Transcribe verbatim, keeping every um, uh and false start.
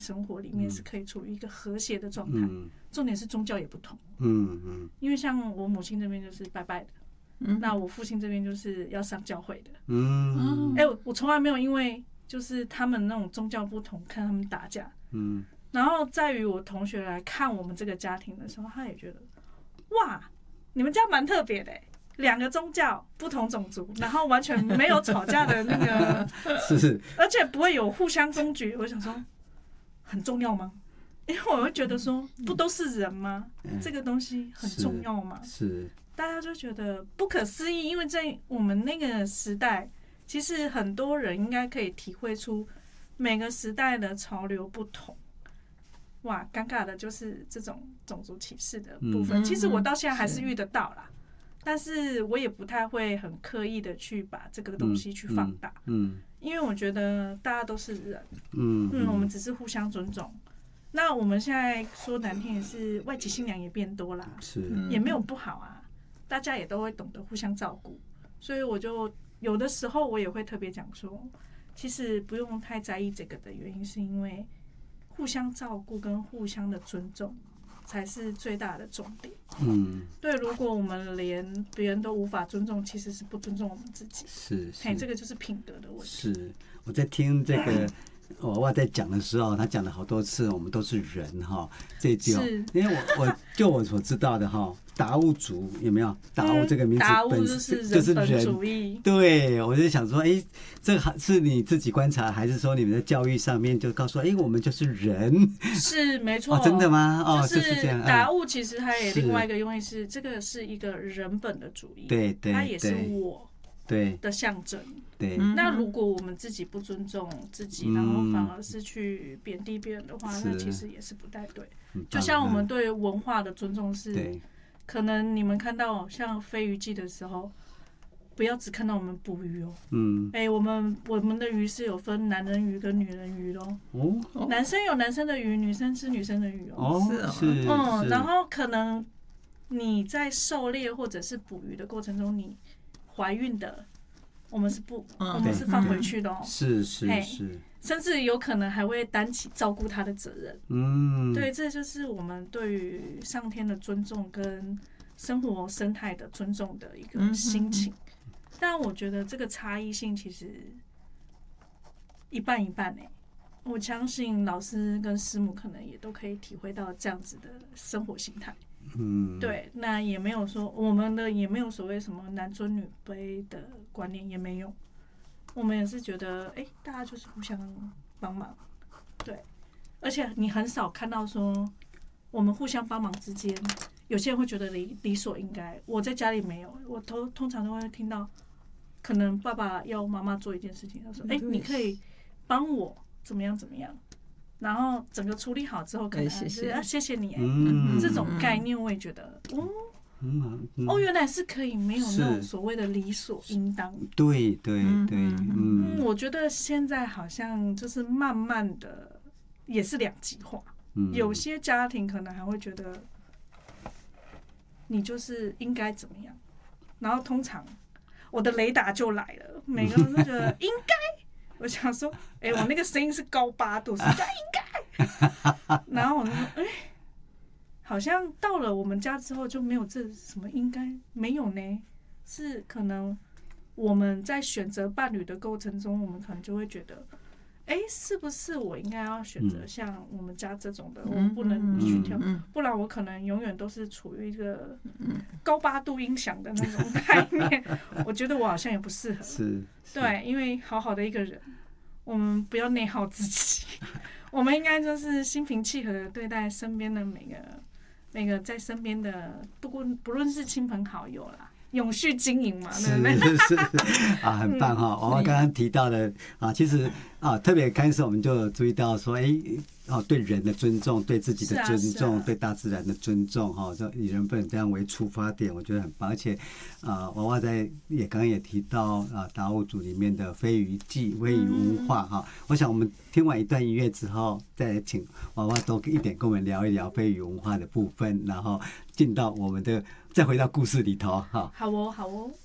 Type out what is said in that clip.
生活里面是可以处于一个和谐的状态。嗯、重点是宗教也不同。 嗯嗯， 因为像我母亲这边就是拜拜的，嗯、那我父亲这边就是要上教会的。 嗯， 哎、欸，我从来没有因为就是他们那种宗教不同看他们打架。 嗯， 然后在于我同学来看我们这个家庭的时候，他也觉得哇，你们家蛮特别的、欸。两个宗教不同种族，然后完全没有吵架的那个， 是， 而且不会有互相攻击。我想说，很重要吗？因为我会觉得说，不都是人吗？嗯、这个东西很重要吗？ 是，是大家就觉得不可思议，因为在我们那个时代，其实很多人应该可以体会出每个时代的潮流不同。哇，尴尬的就是这种种族歧视的部分，嗯、其实我到现在还是遇得到啦。但是我也不太会很刻意的去把这个东西去放大，嗯，嗯因为我觉得大家都是人，嗯嗯，我们只是互相尊重。那我们现在说难听也是外籍新娘也变多啦， 是， 也没有不好啊，大家也都会懂得互相照顾，所以我就有的时候我也会特别讲说，其实不用太在意这个的原因，是因为互相照顾跟互相的尊重。才是最大的重点。 嗯， 对，如果我们连别人都无法尊重，其实是不尊重我们自己。 是， 是这个就是品德的问题。 是，我在听这个娃娃在讲的时候，他讲了好多次，我们都是人哈，这句哦，因为我我就我所知道的哈，达悟族有没有？达悟这个名字本身就是人主义。 对，我就想说，哎，这个是你自己观察，还是说你们的教育上面就告诉说，哎，我们就是人？ 是没错、 哦，真的吗？哦， 就是这样。 达悟其实它也另外一个用意是，这个是一个人本的主义， 对对， 它也是我对的象征。 对， 那如果我们自己不尊重自己，然后反而是去贬低别人的话，那其实也是不太对。就像我们对文化的尊重是，可能你们看到像飞鱼季的时候，不要只看到我们捕鱼哦，嗯，哎、欸，我们我们的鱼是有分男人鱼跟女人鱼咯。哦，男生有男生的鱼，女生吃女生的鱼哦。 哦，是， 嗯，然后可能你在狩猎或者是捕鱼的过程中，你怀孕的。我们是不，我们是放回去的哦。 是是是， 甚至有可能还会担起照顾他的责任。嗯，对，这就是我们对于上天的尊重跟生活生态的尊重的一个心情。但我觉得这个差异性其实一半一半诶。我相信老师跟师母可能也都可以体会到这样子的生活形态。嗯，对，那也没有说我们的也没有所谓什么男尊女卑的观念，也没有。我们也是觉得，哎、欸，大家就是互相帮忙，对。而且你很少看到说我们互相帮忙之间，有些人会觉得理理所应该。我在家里没有，我都通常都会听到，可能爸爸要妈妈做一件事情，他说，哎、欸，你可以帮我怎么样怎么样。然后整个处理好之后，可能是、欸、谢谢啊，谢谢你、欸嗯。这种概念我也觉得，哦，嗯嗯、哦，原来是可以没有那种所谓的理所应当。 对对对，嗯, 嗯，我觉得现在好像就是慢慢的也是两极化、嗯。有些家庭可能还会觉得你就是应该怎么样，然后通常我的雷达就来了，每个人都觉得应该。我想说，哎、欸，我那个声音是高八度，是应该。然后我就说，哎、欸，好像到了我们家之后就没有这什么应该没有呢，是可能我们在选择伴侣的过程中，我们可能就会觉得，哎、欸，是不是我应该要选择像我们家这种的，嗯、我不能去挑、嗯，不然我可能永远都是处于一个高八度音响的那种概念。我觉得我好像也不适合。 是。 对，因为好好的一个人，我们不要内耗自己，我们应该就是心平气和的对待身边的每个每个在身边的，不论不论是亲朋好友啦，永续经营嘛，对不对？ 是是是啊，很棒哈！娃娃刚刚提到的啊，其实啊，特别开始我们就注意到说，哎。哦，对人的尊重，对自己的尊重，啊啊、对大自然的尊重，哈、哦，以人本这样为出发点，我觉得很棒。而且，啊、呃，娃娃在也刚刚也提到啊，达悟族里面的飞鱼祭、飞鱼文化，哈、嗯。我想我们听完一段音乐之后，再请娃娃多一点跟我们聊一聊飞鱼文化的部分，然后进到我们的，再回到故事里头，哈。 好哦，好哦。